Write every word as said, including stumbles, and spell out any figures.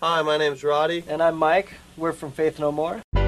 Hi, my name's Roddy. And I'm Mike. We're from Faith No More.